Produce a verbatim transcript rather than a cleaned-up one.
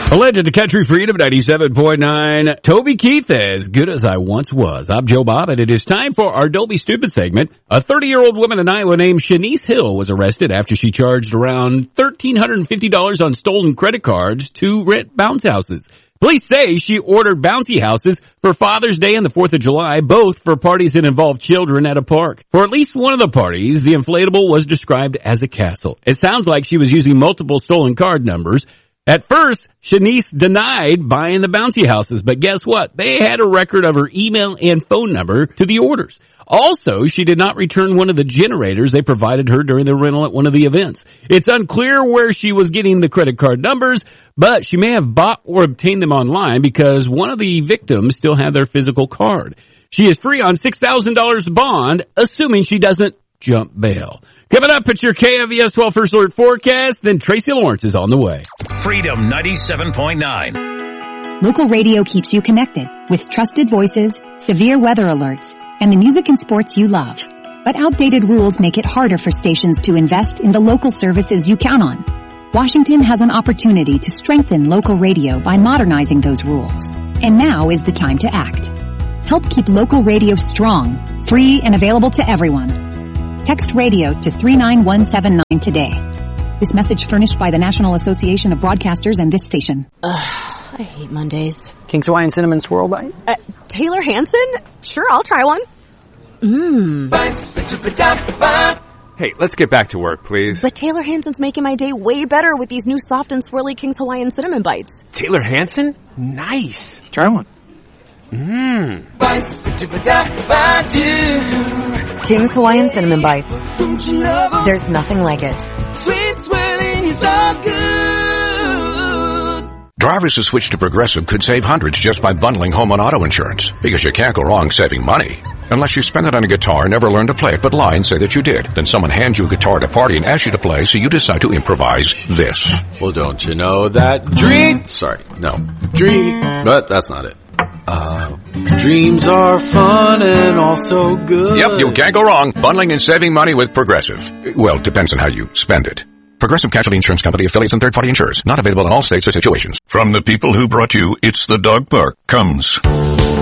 A legend to Country Freedom, ninety-seven point nine. Toby Keith, as good as I once was. I'm Joe Bob, and it is time for our Don't Be Stupid segment. A thirty-year-old woman in Iowa named Shanice Hill was arrested after she charged around one thousand three hundred fifty dollars on stolen credit cards to rent bounce houses. Police say she ordered bouncy houses for Father's Day and the fourth of July, both for parties that involved children at a park. For at least one of the parties, the inflatable was described as a castle. It sounds like she was using multiple stolen card numbers. At first, Shanice denied buying the bouncy houses, but guess what? They had a record of her email and phone number to the orders. Also, she did not return one of the generators they provided her during the rental at one of the events. It's unclear where she was getting the credit card numbers, but she may have bought or obtained them online because one of the victims still had their physical card. She is free on six thousand dollars bond, assuming she doesn't jump bail. Coming up at your K F V S twelve First Alert forecast, then Tracy Lawrence is on the way. Freedom ninety-seven point nine. Local radio keeps you connected with trusted voices, severe weather alerts, and the music and sports you love. But outdated rules make it harder for stations to invest in the local services you count on. Washington has an opportunity to strengthen local radio by modernizing those rules. And now is the time to act. Help keep local radio strong, free, and available to everyone. Text radio to three nine one seven nine today. This message furnished by the National Association of Broadcasters and this station. Ugh, I hate Mondays. King's Hawaiian Cinnamon Swirl Bite? Uh, Taylor Hanson? Sure, I'll try one. Mmm. Hey, let's get back to work, please. But Taylor Hanson's making my day way better with these new soft and swirly King's Hawaiian Cinnamon Bites. Taylor Hanson? Nice. Try one. Mmm. King's Hawaiian Cinnamon Bites. There's nothing like it. Sweet swirling is all good. Drivers who switch to Progressive could save hundreds just by bundling home and auto insurance. Because you can't go wrong saving money. Unless you spend it on a guitar and never learn to play it, but lie and say that you did. Then someone hands you a guitar at a party and asks you to play, so you decide to improvise this. Well, don't you know that dream... Sorry, no. Dream... But that's not it. Uh, dreams are fun and also good. Yep, you can't go wrong. Bundling and saving money with Progressive. Well, it depends on how you spend it. Progressive Casualty Insurance Company, affiliates, and third-party insurers. Not available in all states or situations. From the people who brought you It's the Dog Park comes...